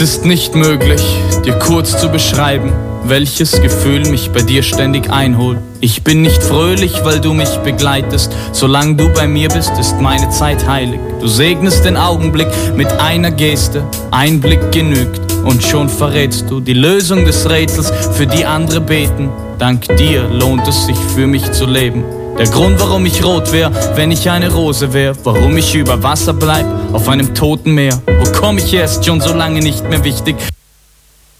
ist nicht möglich, dir kurz zu beschreiben, welches Gefühl mich bei dir ständig einholt. Ich bin nicht fröhlich, weil du mich begleitest. Solange du bei mir bist, ist meine Zeit heilig. Du segnest den Augenblick mit einer Geste. Ein Blick genügt und schon verrätst du die Lösung des Rätsels, für die andere beten. Dank dir lohnt es sich für mich zu leben. Der Grund, warum ich rot wär, wenn ich eine Rose wär. Warum ich über Wasser bleib, auf einem toten Meer. Wo komm ich her, ist schon so lange nicht mehr wichtig.